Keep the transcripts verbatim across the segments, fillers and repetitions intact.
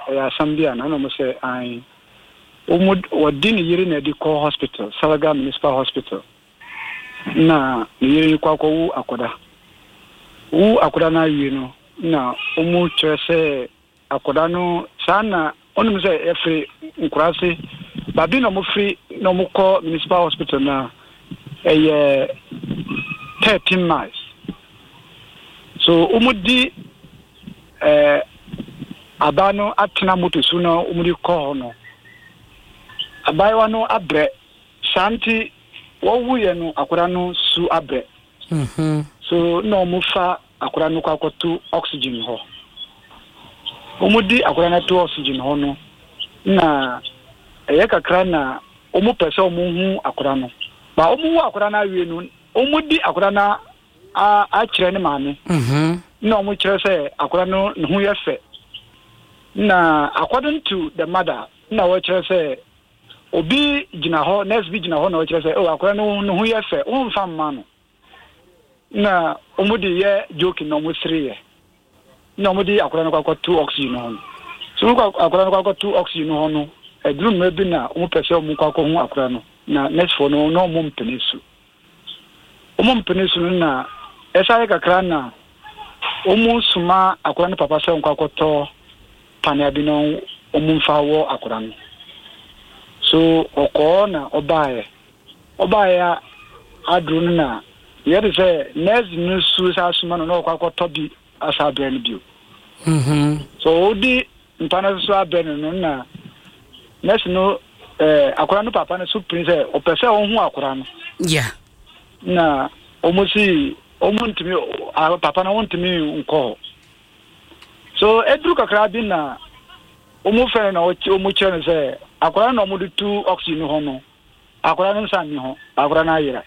ya sambia na no mo say ai umud wadini yiri na di call hospital Salaga Municipal Hospital na yiri kwa kwa wu akoda wu akoda na yi no na umu chese akoda no sana onum say every nkurase babi no mo free no mo call Municipal Hospital na eh thirteen miles so umudi eh abano atena moto su no umudi call no abayiwa no abre santi wowuye no akora no su abre mhm so no mufa akora no kwakotu oxygen ho umudi akora na to oxygen ho no na eye kakra na omu pese omu hu akora no ba omu hu akora na wie no umudi akora na a a kire ne maame mhm na omu kire se akora no hu yefe na according to the mother na wo kire se obi gina ho next bi gina ho na wo kire se o akora no hu yefe o mfa mma no na omudi ye joke no mo three ye na omudi akora no kwakọ two oxygen no so akora no kwakọ two oxygen no no eduru me bi na omu pese omu kwakọ hu akora no na next for no no omu mpenesu omu mpenesu na esa ye kakra na omu suma akora no papa se kwakọ to pania bi no omu mfa wo akora no so oko na obaye obaye aduru na yet say next news suicide suma no kwakọ to bi asa brand bio mhm so odi mpana so abenu no na next no eh akora no papa no so prince o pese o hu akora no yeah na omusi omuntimi papa na wontimi nko so edru kakra bi na omu fe na omu chere say akora no omudu two oxygen ho no akora no nsa mi ho akora na ayira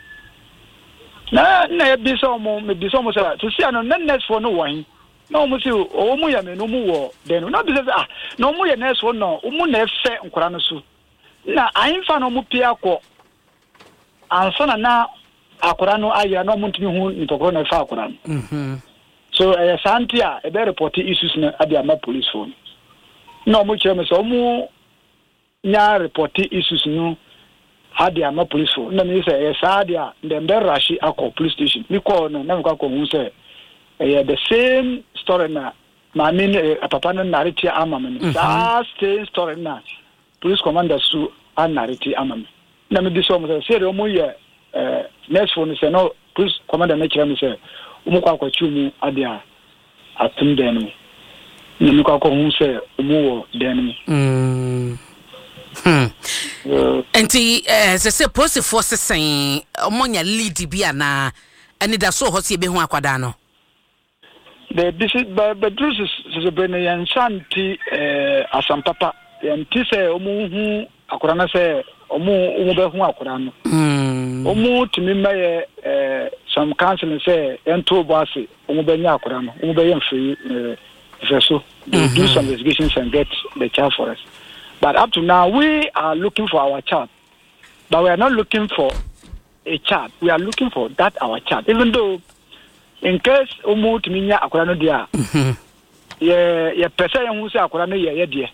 na na ebi so mo me bi so mo say to see no next for no wan no mo si o mu ya me no mu wo den no bi say ah no mu ya next for no o mu na efe nkora no so na ainfa no mu pia ko ansa na na akora no ayira no mu ntimi hu ntokoro na fa akora no mhm so eh santia e be report issues na abia ma police phone no mu chere me so mu nya report issues no had ama police phone na me say yes adia dem be rush akọ police station me call no na me call hu say eh the same story na ma mean papa no narrate ama me that same story na police commander su an narrate ama me na me diso mo say say mo ye eh next phone say no police commander na kira me say umu kwa kwa chumu adia atum den no me kwa ko hu say umu wo den mm Hmm. Enti eh se se police force sen omonya lead bia na ani da so ho se be hu akwada no the this is but but this is se be na yan santi eh asampapa yanti se omu hu akwada na se omu omu be hu akwada no mm omu timi maye eh some council say ento boase omu be nya akwada no omu be yan free eh so they do some investigations and get the child for us. But up to now, we are looking for our child. But we are not looking for a child. We are looking for that our child. Even though, in case umu timinya akurano dia, yeah, yeah, person who say akurano yeah, yeah, dear.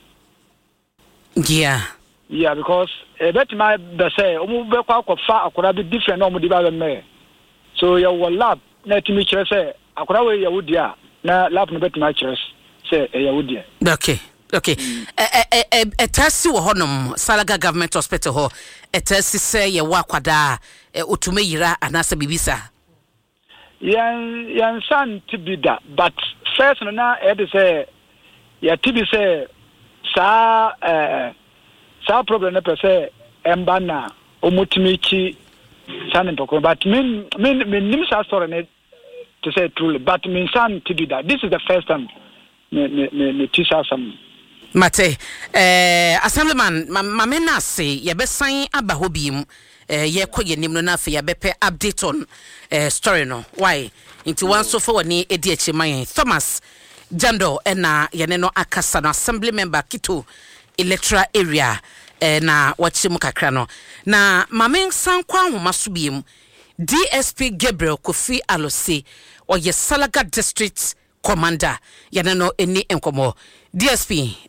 Yeah, yeah, because a bet my be say umu be kwa kwa fa akura be different no umu di ba me. So ya wo lab na timi chere say akura we ya wo dia na lab no bet my chere say ya wo dia. Okay. Okay. Eh eh eh eh tasi wo honom Salaga Government Hospital ho. Eh tasi say ye wa kwada eh otume yira anasa bibisa. Yan yan san tibida but first na e de say ya tibi say sa eh sa problem na per say emba na omutimi chi san ntoko but min min min nim sa story ne to say truly but min san tibida. This is the first time me me me tisa some Mate, eh, Assemblyman, ma mena say, ye be sign aba hobim, eh, ye ko ye nimno na fe ye be pe update on eh, story no. Why? Into one so for ni edi echi mayen. Thomas Jando ena ye ne no akasa no assembly member Kito electoral area eh, na wachi mu kakra no. Na ma men san kwa homa so biem D S P Gabriel Kofi Alose o ye Salaga district commander ye ne no eni enkomo D S P